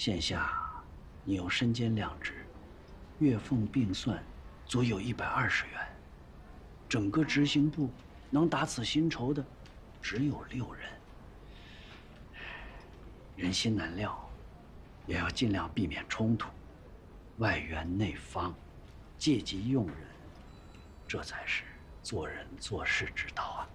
现下你又身兼两职，月俸并算，足有120元。整个执行部能打此薪酬的，只有6人。人心难料，也要尽量避免冲突，外圆内方，借机用人，这才是做人做事之道啊。